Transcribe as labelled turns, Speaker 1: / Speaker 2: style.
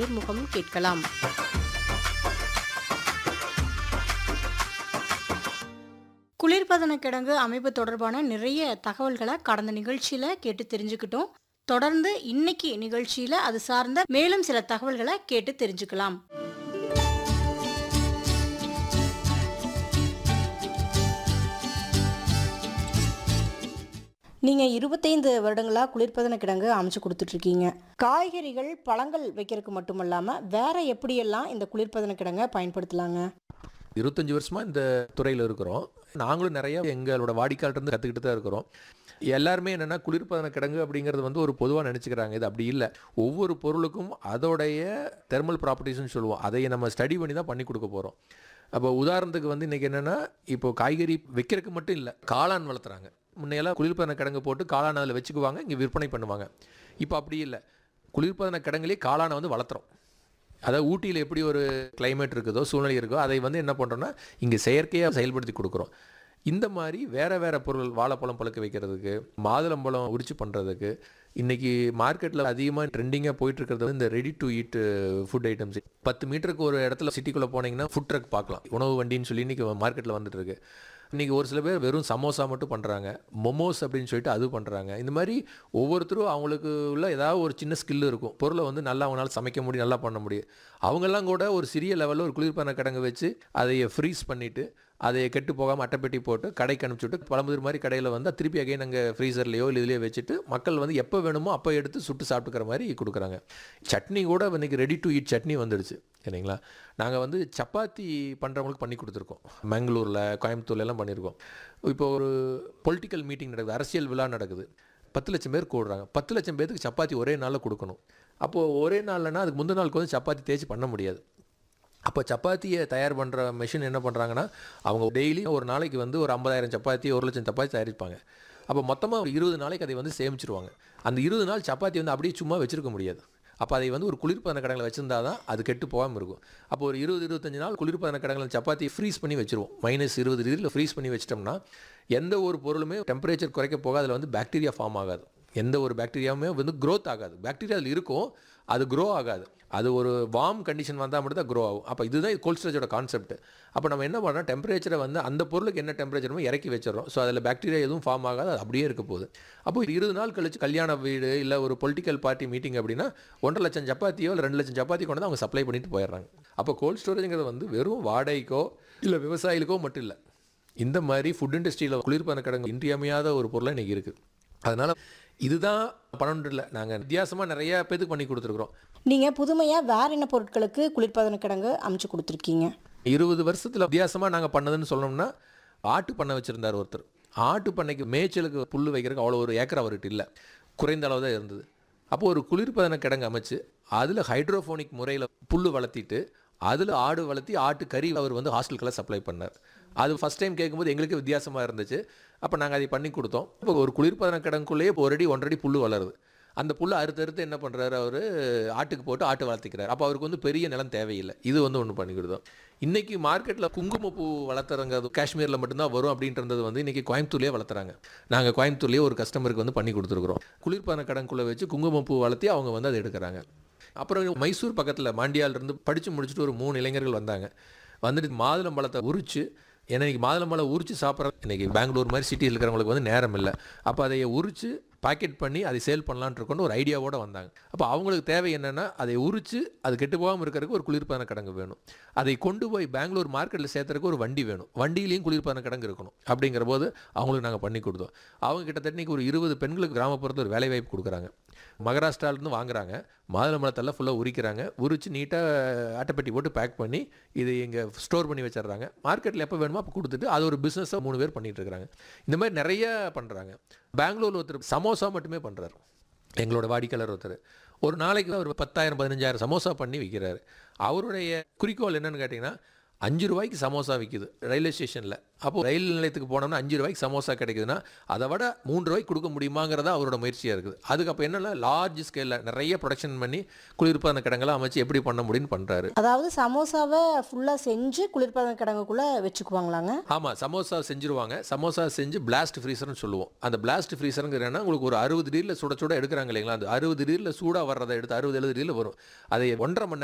Speaker 1: நேர்முகம் கேட்கலாம். குளிர்பதன கிடங்கு அமைப்பு தொடர்பான நிறைய தகவல்களை கடந்த நிகழ்ச்சியில கேட்டு தெரிஞ்சுக்கிட்டோம். தொடர்ந்து இன்னைக்கு நிகழ்ச்சியில அது சார்ந்த மேலும் சில தகவல்களை கேட்டு தெரிஞ்சுக்கலாம். நீங்க 25 வருடங்களா குளிர்பதன கிடங்கு அமைச்சு கொடுத்துட்டு இருக்கீங்க. காய்கறிகள், பழங்கள் வைக்கிறதுக்கு மட்டுமல்லாம வேற எப்படியெல்லாம் இந்த குளிர்பதன கிடங்கை பயன்படுத்தலாங்க?
Speaker 2: 25 வருஷமா இந்த துறையில் இருக்கிறோம். நாங்களும் நிறைய எங்களோட வாடிக்கையாளர்கிட்ட கற்றுக்கிட்டு தான் இருக்கிறோம். எல்லாருமே என்னென்னா குளிர்பதன கிடங்கு அப்படிங்கிறது வந்து ஒரு பொதுவாக நினச்சிக்கிறாங்க. இது அப்படி இல்லை. ஒவ்வொரு பொருளுக்கும் அதோடைய தெர்மல் ப்ராப்பர்ட்டிஸ்னு சொல்லுவோம். அதை நம்ம ஸ்டடி பண்ணி தான் பண்ணி கொடுக்க போகிறோம். அப்போ உதாரணத்துக்கு வந்து இன்றைக்கி என்னென்னா, இப்போ காய்கறி வைக்கிறதுக்கு மட்டும் இல்லை, காளான் வளர்த்துறாங்க. முன்னையெல்லாம் குளிர்பதன கிடங்கு போட்டு காளான் அதில் வச்சுக்குவாங்க, இங்கே விற்பனை பண்ணுவாங்க. இப்போ அப்படி இல்லை. குளிர்பதன கிடங்குலேயே காளானை வந்து வளர்த்துறோம். அதாவது ஊட்டியில் எப்படி ஒரு கிளைமேட் இருக்குதோ, சூழ்நிலை இருக்கோ, அதை வந்து என்ன பண்ணுறோன்னா இங்கே செயற்கையாக செயல்படுத்தி கொடுக்குறோம். இந்த மாதிரி வேறு வேறு பொருள், வாழைப்பழம் பழுக்க வைக்கிறதுக்கு, மாதுளம்பழம் உரிச்சு பண்ணுறதுக்கு, இன்றைக்கி மார்க்கெட்டில் அதிகமாக ட்ரெண்டிங்காக போயிட்டுருக்கிறது இந்த ready to eat food items. 10 மீட்டருக்கு ஒரு இடத்துல சிட்டிக்குள்ளே போனீங்கன்னா ஃபுட் ட்ரக் பார்க்கலாம். உணவு வண்டின்னு சொல்லி இன்றைக்கி மார்க்கெட்டில் வந்துட்டுருக்கு. இன்றைக்கி ஒரு சில பேர் வெறும் சமோசா மட்டும் பண்ணுறாங்க, மொமோஸ் அப்படின்னு சொல்லிட்டு அது பண்ணுறாங்க. இந்த மாதிரி ஒவ்வொருத்தரும் அவங்களுக்கு உள்ள ஏதாவது ஒரு சின்ன ஸ்கில் இருக்கும். பொருளை வந்து நல்லா அவங்களால சமைக்க முடியும், நல்லா பண்ண முடியும். அவங்கெல்லாம் கூட ஒரு சிறிய லெவலில் ஒரு குளிர்பதன கிடங்கு வச்சு அதை ஃப்ரீஸ் பண்ணிவிட்டு, அதை கெட்டு போகாமல் அட்டைப்பெட்டி போட்டு கடைக்கு அனுப்பிச்சுட்டு, பழமுதிர் மாதிரி கடையில் வந்து திருப்பி அகைன் அங்கே ஃப்ரீசர்லேயோ இல்லை இதுலேயோ வச்சுட்டு மக்கள் வந்து எப்போ வேணுமோ அப்போ எடுத்து சுட்டு சாப்பிட்டுக்கிற மாதிரி கொடுக்குறாங்க. சட்னி கூட இன்றைக்கி ரெடி டு ஈட் சட்னி வந்துடுச்சு, சரிங்களா? நாங்கள் வந்து சப்பாத்தி பண்ணுறவங்களுக்கு பண்ணி கொடுத்துருக்கோம். பெங்களூரில், கோயம்புத்தூர்லாம் பண்ணியிருக்கோம். இப்போ ஒரு பொலிட்டிக்கல் மீட்டிங் நடக்குது, அரசியல் விழா நடக்குது. 10 லட்சம் பேர் கூடுறாங்க. 10 லட்சம் பேருக்கு சப்பாத்தி ஒரே நாளில் கொடுக்கணும். அப்போது ஒரே நாள்லன்னா அதுக்கு முந்தின நாளுக்கு வந்து சப்பாத்தி தேய்ச்சி பண்ண முடியாது. அப்போ சப்பாத்தியை தயார் பண்ணுற மெஷின் என்ன பண்ணுறாங்கன்னா, அவங்க டெய்லி ஒரு நாளைக்கு வந்து ஒரு 50,000 சப்பாத்தி, 1,00,000 சப்பாத்தி தயாரிப்பாங்க. அப்போ மொத்தமாக ஒரு 20 நாளைக்கு அதை வந்து சேமிச்சிருவாங்க. அந்த 20 நாள் சப்பாத்தி வந்து அப்படியே சும்மா வச்சுருக்க முடியாது. அப்போ அதை வந்து ஒரு குளிர்பதன கிடங்கில் வச்சுருந்தா தான் அது கெட்டு போகாமல் இருக்கும். அப்போ ஒரு 20-25 நாள் குளிர்பதன கிடங்கில் சப்பாத்தி ஃப்ரீஸ் பண்ணி வச்சுருவோம். -20 டிகிரியில் ஃப்ரீஸ் பண்ணி வச்சிட்டோம்னா எந்த ஒரு பொருளுமே டெம்பரேச்சர் குறைக்க போக அதில் வந்து பாக்டீரியா ஃபார்ம் ஆகாது. எந்த ஒரு பாக்டீரியாவுமே வந்து க்ரோத் ஆகாது. பாக்டீரியா அதில் இருக்கும், அது க்ரோ ஆகாது. அது ஒரு வார்ம் கண்டிஷன் வந்தால் மட்டும் தான் க்ரோ ஆகும். அப்போ இதுதான் கோல்ட் ஸ்டோரேஜோட கான்செப்ட். அப்போ நம்ம என்ன பண்ணோம், டெம்பரேச்சரை வந்து அந்த பொருளுக்கு என்ன டெம்பரேச்சருமோ இறக்கி வச்சிடறோம். ஸோ அதில் பாக்டீரியா எதுவும் ஃபார்ம் ஆகாது, அது அப்படியே இருக்க போகுது. அப்போ 20 நாள் கழிச்சு கல்யாண வீடு இல்லை ஒரு பொலிட்டிக்கல் பார்ட்டி மீட்டிங் அப்படின்னா 1.5 லட்சம் சப்பாத்தியோ இல்லை 2 லட்சம் சப்பாத்தி கொண்டு தான் அவங்க சப்ளை பண்ணிட்டு போயிடுறாங்க. அப்போ கோல்ட் ஸ்டோரேஜுங்கிறது வந்து வெறும் வாடகைக்கோ இல்லை விவசாயிகளுக்கோ மட்டும் இல்லை. இந்த மாதிரி ஃபுட் இண்டஸ்ட்ரியில் குளிர்பதன கிடங்கு இன்றியமையாத ஒரு பொருளாக இன்றைக்கி இருக்குது. அதனால் இதுதான் பண்ணணும் இல்லை, நாங்கள் வித்தியாசமாக நிறைய பேருக்கு பண்ணி கொடுத்துருக்குறோம்.
Speaker 1: நீங்கள் புதுமையாக வேற என்ன பொருட்களுக்கு குளிர்பதன கிடங்கு அமைச்சு கொடுத்துருக்கீங்க?
Speaker 2: 20 வருஷத்தில் வித்தியாசமாக நாங்கள் பண்ணதுன்னு சொன்னோம்னா, ஆட்டு பண்ணை வச்சுருந்தார் ஒருத்தர். ஆட்டு பண்ணைக்கு மேய்ச்சலுக்கு புல் வைக்கிறதுக்கு அவ்வளோ ஒரு ஏக்கர் அவர்கிட்ட இல்லை, குறைந்த அளவு தான் இருந்தது. அப்போது ஒரு குளிர்பதன கிடங்கு அமைச்சு அதில் ஹைட்ரோஃபோனிக் முறையில் புல் வளர்த்திட்டு அதில் ஆடு வளர்த்தி ஆட்டு கறி அவர் வந்து ஹாஸ்டலுக்கெல்லாம் சப்ளை பண்ணார். அது ஃபஸ்ட் டைம் கேட்கும்போது எங்களுக்கு வித்தியாசமாக இருந்துச்சு. அப்போ நாங்கள் அதை பண்ணி கொடுத்தோம். இப்போ ஒரு குளிர்பதன கிடங்குள்ளேயே 1 அடி 1.5 அடி புல் வளருது. அந்த புல்லை அறுத்து என்ன பண்ணுறாரு, அவர் ஆட்டுக்கு போட்டு ஆட்டு வளர்த்திக்கிறார். அப்போ அவருக்கு வந்து பெரிய நிலம் தேவையில்லை. இது வந்து ஒன்று பண்ணி கொடுத்தோம். இன்றைக்கி மார்க்கெட்டில் குங்குமப்பூ வளர்த்துறங்க காஷ்மீரில் மட்டும்தான் வரும் அப்படின்றது வந்து இன்றைக்கி கோயம்புத்தூர்லேயே வளர்த்துறாங்க. நாங்கள் கோயம்புத்தூர்லேயே ஒரு கஸ்டமருக்கு வந்து பண்ணி கொடுத்துருக்குறோம். குளிர்பதன கிடங்குள்ளே வச்சு குங்குமப்பூ வளர்த்தி அவங்க வந்து அதை எடுக்கிறாங்க. அப்புறம் மைசூர் பக்கத்தில் மாண்டியாலிருந்து படித்து முடிச்சுட்டு ஒரு 3 இளைஞர்கள் வந்தாங்க. வந்துட்டு மாதுளம்பழத்தை உரிச்சு, ஏன்னா இன்றைக்கி மாதுளம்பழம் உரிச்சு சாப்பிட்ற இன்றைக்கி பெங்களூர் மாதிரி சிட்டியில் இருக்கிறவங்களுக்கு வந்து நேரம் இல்லை. அப்போ அதை உரிச்சு பாக்கெட் பண்ணி அதை சேல் பண்ணலான்னு இருக்கோன்னு ஒரு ஐடியாவோடு வந்தாங்க. அப்போ அவங்களுக்கு தேவை என்னென்னா, அதை உரிச்சு அது கெட்டு போகாமல் இருக்கிறதுக்கு ஒரு குளிர்பதன கிடங்கு வேணும். அதை கொண்டு போய் பெங்களூர் மார்க்கெட்டில் சேர்த்துறதுக்கு ஒரு வண்டி வேணும். வண்டியிலையும் குளிர்பதன கிடங்கு இருக்கணும். அப்படிங்கிற போது அவங்களுக்கு நாங்கள் பண்ணி கொடுத்தோம். அவங்க கிட்டத்தட்ட இன்றைக்கி ஒரு 20 பெண்களுக்கு கிராமப்புறத்தில் ஒரு வேலைவாய்ப்பு கொடுக்குறாங்க. மகாராஷ்டிராவிலேருந்து வாங்குறாங்க, மாதுளம்பழத்தெல்லாம் ஃபுல்லாக உரிக்கிறாங்க, உரித்து நீட்டாக அட்டைப்பெட்டி போட்டு பேக் பண்ணி இது இங்கே ஸ்டோர் பண்ணி வச்சிடுறாங்க. மார்க்கெட்டில் எப்போ வேணுமோ அப்போ கொடுத்துட்டு அது ஒரு பிஸ்னஸாக 3 பேர் பண்ணிகிட்டு இருக்கிறாங்க. இந்த மாதிரி நிறைய பண்ணுறாங்க. பெங்களூரில் ஒருத்தர் சமோசா மட்டுமே பண்ணுறாரு. எங்களோட வாடிக்கையாளர் ஒருத்தர் ஒரு நாளைக்கு அவர் 10,000-15,000 சமோசா பண்ணி விற்கிறாரு. அவருடைய குறிக்கோள் என்னென்னு கேட்டிங்கன்னா, 5 ரூபாய்க்கு சமோசா விற்கிது ரயில்வே ஸ்டேஷனில். அப்போது ரயில் நிலையத்துக்கு போனோம்னா 5 ரூபாய்க்கு சமோசா கிடைக்குதுன்னா அதை விட 3 ரூபாய்க்கு கொடுக்க முடியுமாங்கிறதா அவரோட முயற்சியாக இருக்குது. அதுக்கு அப்போ என்னென்னா லார்ஜ் ஸ்கேலில் நிறைய ப்ரொடக்ஷன் பண்ணி குளிர்பதன கிடங்கெல்லாம் அமைச்சு எப்படி பண்ண முடியும்னு பண்ணுறாரு.
Speaker 1: அதாவது சமோசாவை ஃபுல்லாக செஞ்சு குளிர்பதன கிடங்குக்குள்ளே வச்சுக்குவாங்களாங்க?
Speaker 2: ஆமாம், சமோசா செஞ்சுருவாங்க. சமோசா செஞ்சு பிளாஸ்ட் ஃப்ரீசர்னு சொல்லுவோம். அந்த பிளாஸ்ட் ஃப்ரீசருங்கிறன்னா உங்களுக்கு ஒரு 60 டிகிரியில் சுட சுட எடுக்கிறாங்க இல்லைங்களா, அந்த 60 டிகிரியில் சூடாக வர்றதை எடுத்து 60-70 டிகிரியில் வரும். அதை 1.5 மணி